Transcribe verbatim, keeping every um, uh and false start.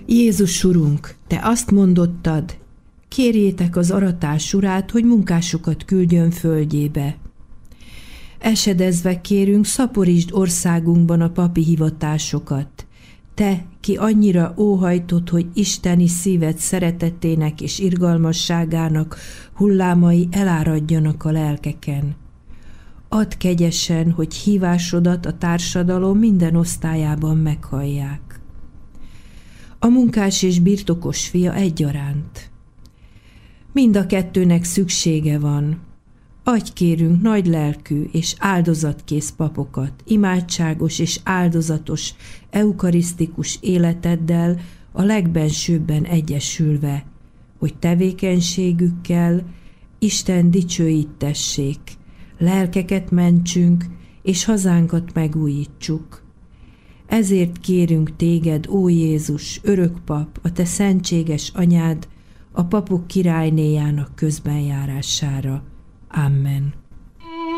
Jézus Urunk, Te azt mondottad, kérjétek az aratás urát, hogy munkásokat küldjön földjébe. Esedezve kérünk, szaporítsd országunkban a papi hivatásokat. Te, ki annyira óhajtod, hogy isteni szíved szeretetének és irgalmasságának hullámai eláradjanak a lelkeken. Add kegyesen, hogy hívásodat a társadalom minden osztályában meghallják. A munkás és birtokos fia egyaránt. Mind a kettőnek szüksége van. Adj kérünk nagy lelkű és áldozatkész papokat, imádságos és áldozatos, eukarisztikus életeddel a legbensőbben egyesülve, hogy tevékenységükkel Isten dicsőítessék, lelkeket mentsünk és hazánkat megújítsuk. Ezért kérünk téged, ó Jézus, örök pap, a te szentséges anyád, a papok királynéjának közbenjárására. Amen.